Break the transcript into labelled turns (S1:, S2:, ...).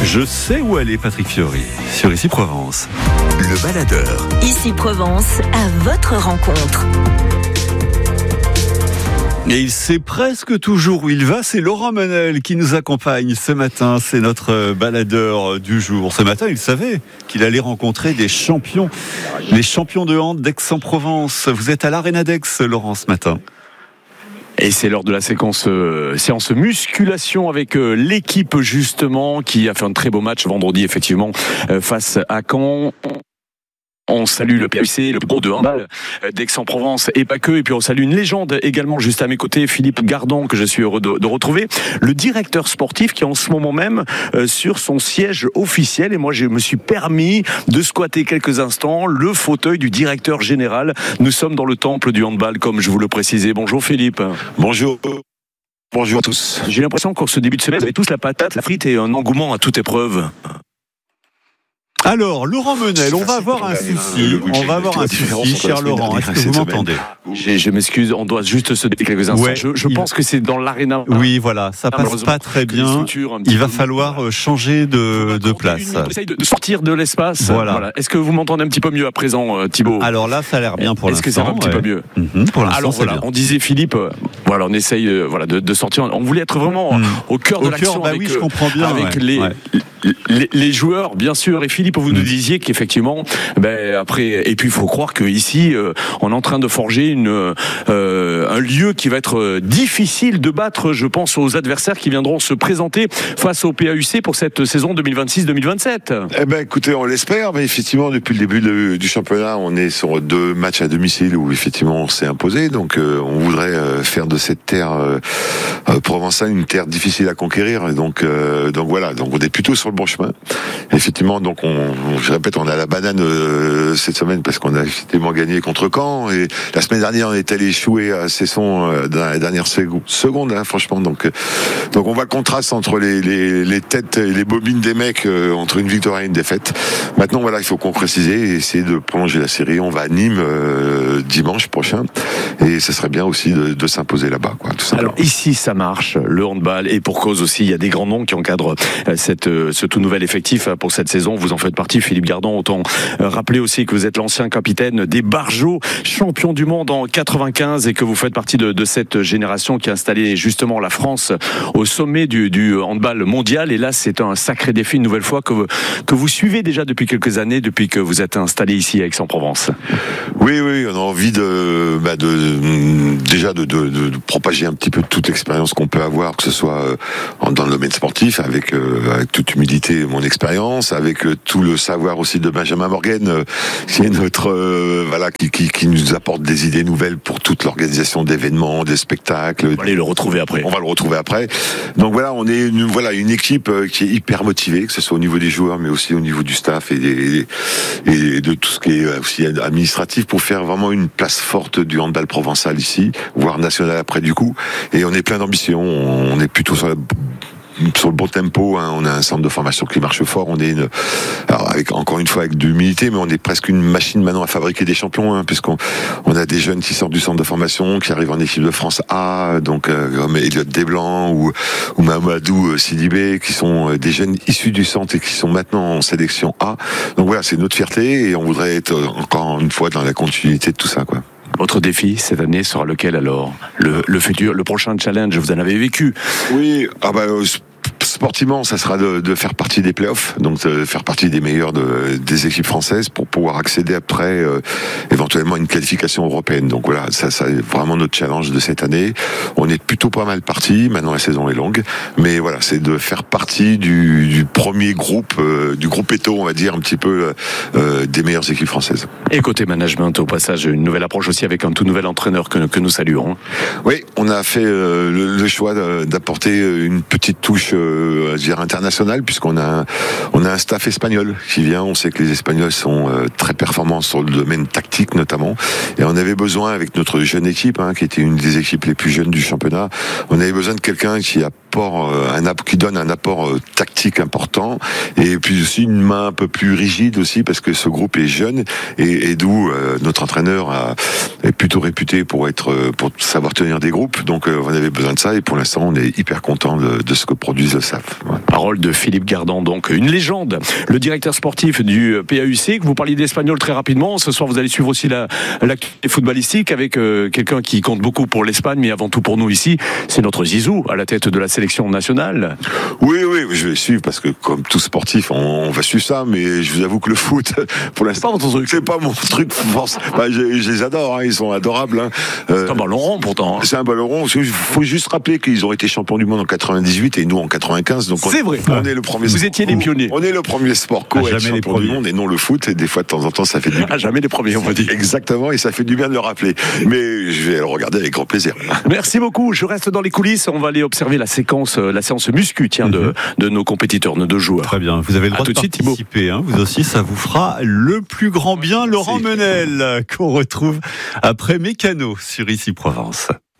S1: Je sais où aller, Patrick Fiori, sur Ici Provence.
S2: Le baladeur.
S3: Ici Provence, à votre rencontre.
S1: Et il sait presque toujours où il va, c'est Laurent Menel qui nous accompagne ce matin, c'est notre baladeur du jour. Ce matin, il savait qu'il allait rencontrer des champions, les champions de hand d'Aix-en-Provence. Vous êtes à l'Arena d'Aix, Laurent, ce matin.
S4: Et c'est l'heure de la séance musculation avec l'équipe justement qui a fait un très beau match vendredi effectivement face à Caen. On salue le PAUC, le pro de handball d'Aix-en-Provence et pas que. Et puis on salue une légende également juste à mes côtés, Philippe Gardon, que je suis heureux de retrouver. Le directeur sportif qui est en ce moment même sur son siège officiel. Et moi, je me suis permis de squatter quelques instants le fauteuil du directeur général. Nous sommes dans le temple du handball, comme je vous le précisais. Bonjour Philippe.
S5: Bonjour. Bonjour à tous.
S4: J'ai l'impression qu'en ce début de semaine, vous avez tous la patate, la frite et un engouement à toute épreuve.
S1: Alors, Laurent Menel, on va avoir un souci. On va avoir un souci, cher Laurent. Est-ce que vous m'entendez ?
S4: Je m'excuse, on doit juste se décaler quelques instants.
S1: Ouais,
S4: je pense que c'est dans l'aréna.
S1: Oui, voilà, ça passe pas très bien. Il va falloir changer de place.
S4: On essaye de sortir de l'espace.
S1: Voilà.
S4: Est-ce que vous m'entendez un petit peu mieux à présent, Thibaut ?
S1: Alors là, ça a l'air bien pour l'instant.
S4: Est-ce que ça va un petit peu mieux ?
S1: Pour l'instant,
S4: alors voilà,
S1: bien.
S4: on disait Philippe, voilà, on essaye de sortir. On voulait être vraiment au cœur de l'action avec,
S1: je comprends bien,
S4: avec les joueurs, bien sûr. Et Philippe, vous nous disiez qu'effectivement, après, et puis il faut croire qu'ici, on est en train de forger un lieu qui va être difficile de battre, je pense, aux adversaires qui viendront se présenter face au PAUC pour cette saison 2026-2027.
S5: Eh ben, écoutez, on l'espère, mais effectivement, depuis le début du championnat, on est sur 2 matchs à domicile où effectivement on s'est imposé. Donc, on voudrait faire de cette terre provençale une terre difficile à conquérir. Et donc voilà. Donc, on est plutôt sur le bon chemin. Effectivement, donc je répète, on a la banane cette semaine parce qu'on a effectivement gagné contre Caen. Et la semaine dernière, on est allé échouer à Cesson dans la dernière seconde, hein, franchement. Donc on voit le contraste entre les têtes et les bobines des mecs entre une victoire et une défaite. Maintenant, voilà, il faut concrétiser et essayer de prolonger la série. On va à Nîmes dimanche prochain et ce serait bien aussi de s'imposer là-bas, quoi, tout simplement.
S4: Alors ici, ça marche, le handball, et pour cause aussi, il y a des grands noms qui encadrent ce tout nouvel effectif pour cette saison. Vous en faites partie, Philippe Gardon. Autant rappeler aussi que vous êtes l'ancien capitaine des Barjots, champion du monde en 95, et que vous faites partie de cette génération qui a installé justement la France au sommet du handball mondial. Et là, c'est un sacré défi, une nouvelle fois, que vous suivez déjà depuis quelques années, depuis que vous êtes installé ici à Aix-en-Provence.
S5: Oui, on a envie de propager un petit peu toute l'expérience qu'on peut avoir, que ce soit dans le domaine sportif, avec toute humilité mon expérience, avec tout le savoir aussi de Benjamin Morgan, qui est notre qui nous apporte des idées nouvelles pour toute l'organisation d'événements, des spectacles.
S4: On va aller le retrouver après.
S5: On va le retrouver après. Donc voilà, on est une équipe qui est hyper motivée, que ce soit au niveau des joueurs, mais aussi au niveau du staff et de tout ce qui est aussi administratif, pour faire vraiment une place forte du handball provençal ici, voire national après du coup. Et on est plein d'ambition. On est plutôt sur le bon tempo, hein. On a un centre de formation qui marche fort. On est encore une fois avec de l'humilité, mais on est presque une machine maintenant à fabriquer des champions, hein, puisqu'on a des jeunes qui sortent du centre de formation, qui arrivent en équipe de France A, donc comme Elliot Desblancs ou Mamadou Sidibé, qui sont des jeunes issus du centre et qui sont maintenant en sélection A. Donc voilà, c'est notre fierté et on voudrait être encore une fois dans la continuité de tout ça, quoi.
S4: Votre défi cette année sera lequel alors ? Le futur, le prochain challenge, vous en avez vécu ?
S5: Oui, sportivement, ça sera de faire partie des playoffs, donc de faire partie des meilleurs des équipes françaises pour pouvoir accéder après éventuellement à une qualification européenne. Donc voilà, ça c'est vraiment notre challenge de cette année. On est plutôt pas mal parti, maintenant la saison est longue, mais voilà, c'est de faire partie du premier groupe, du groupe Eto, on va dire, un petit peu des meilleures équipes françaises.
S4: Et côté management, au passage, une nouvelle approche aussi avec un tout nouvel entraîneur que nous saluons.
S5: Oui, on a fait le choix d'apporter une petite touche international, puisqu'on a un staff espagnol qui vient. On sait que les Espagnols sont très performants sur le domaine tactique notamment, et on avait besoin, avec notre jeune équipe, hein, qui était une des équipes les plus jeunes du championnat, on avait besoin de quelqu'un qui donne un apport tactique important, et puis aussi une main un peu plus rigide aussi, parce que ce groupe est jeune, et d'où notre entraîneur est plutôt réputé pour savoir tenir des groupes. Donc on avait besoin de ça, et pour l'instant on est hyper content de ce que produisent savent. Ouais.
S4: Parole de Philippe Gardan, donc une légende, le directeur sportif du PAUC. Vous parliez d'espagnol très rapidement. Ce soir, vous allez suivre aussi l'actualité footballistique avec quelqu'un qui compte beaucoup pour l'Espagne, mais avant tout pour nous ici, c'est notre Zizou à la tête de la sélection nationale.
S5: Oui, je vais suivre parce que comme tout sportif, on va suivre ça, mais je vous avoue que le foot, pour l'instant, c'est pas mon truc force. Je les adore, hein, ils sont adorables. Hein.
S4: C'est un ballon rond pourtant. Hein.
S5: C'est un ballon rond. Il faut juste rappeler qu'ils ont été champions du monde en 98 et nous en 95. Donc
S4: c'est vrai.
S5: On est le premier.
S4: Vous étiez les pionniers.
S5: On est le premier sport co à être champion du monde et non le foot. Et des fois, de temps en temps, ça fait du bien.
S4: Jamais les premiers, on va dire.
S5: Exactement, et ça fait du bien de le rappeler. Mais je vais le regarder avec grand plaisir.
S4: Merci beaucoup. Je reste dans les coulisses. On va aller observer la séance muscu, de nos compétiteurs, nos deux joueurs.
S1: Très bien. Vous avez le droit de participer. Hein. Vous aussi, ça vous fera le plus grand bien. Laurent Menel, qu'on retrouve après Mécano sur Ici Provence.